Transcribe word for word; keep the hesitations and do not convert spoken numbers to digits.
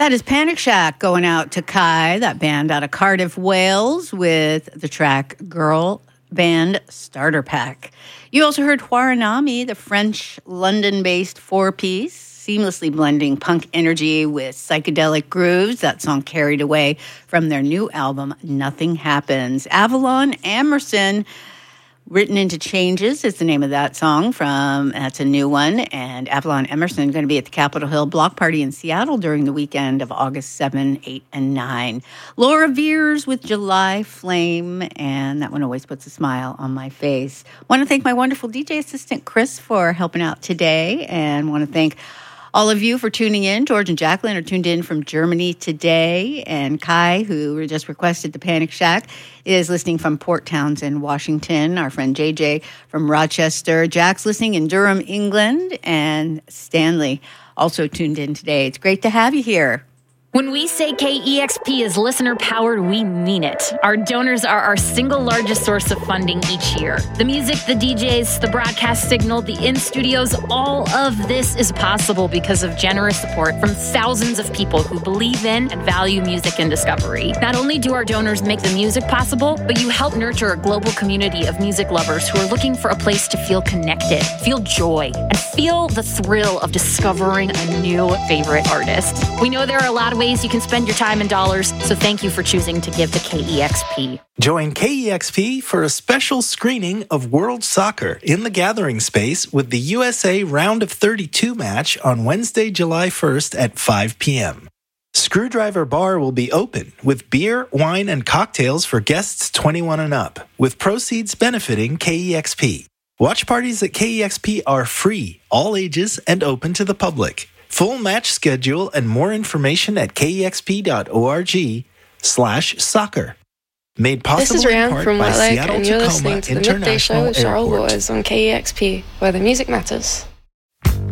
That is Panic Shack going out to Kai, that band out of Cardiff, Wales, with the track Girl Band Starter Pack. You also heard Huaranami, the French London-based four-piece, seamlessly blending punk energy with psychedelic grooves. That song Carried Away from their new album, Nothing Happens. Avalon Emerson, Written into Changes is the name of that song. From That's a new one. And Avalon Emerson going to be at the Capitol Hill Block Party in Seattle during the weekend of August seventh, eighth, and ninth. Laura Veers with July Flame, and that one always puts a smile on my face. Want to thank my wonderful D J assistant, Chris, for helping out today, and want to thank all of you for tuning in. George and Jacqueline are tuned in from Germany today. And Kai, who just requested the Panic Shack, is listening from Port Townsend, Washington. Our friend J J from Rochester. Jack's listening in Durham, England. And Stanley also tuned in today. It's great to have you here. When we say K E X P is listener-powered, we mean it. Our donors are our single largest source of funding each year. The music, the D Js, the broadcast signal, the in-studios, all of this is possible because of generous support from thousands of people who believe in and value music and discovery. Not only do our donors make the music possible, but you help nurture a global community of music lovers who are looking for a place to feel connected, feel joy, and feel the thrill of discovering a new favorite artist. We know there are a lot of ways you can spend your time and dollars, so thank you for choosing to give to K E X P. Join K E X P for a special screening of World Soccer in the Gathering Space with the U S A Round of thirty-two match on Wednesday, July first at five p.m. Screwdriver Bar will be open with beer, wine, and cocktails for guests twenty-one and up, with proceeds benefiting K E X P. Watch parties at K E X P are free, all ages, and open to the public. Full match schedule and more information at kexp.org slash soccer. Made possible this is in Rianne part from by White Lake, Seattle and you're Tacoma listening to the Midday Show International with Cheryl Airport. Waters on K E X P, where the music matters.